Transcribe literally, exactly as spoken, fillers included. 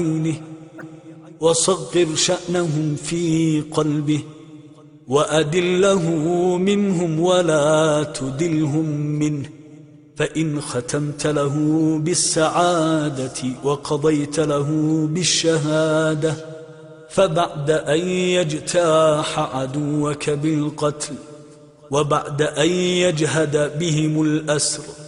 وصغر شأنهم في قلبه وأدله منهم ولا تدلهم منه. فإن ختمت له بالسعادة وقضيت له بالشهادة فبعد أن يجتاح عدوك بالقتل وبعد أن يجهد بهم الأسر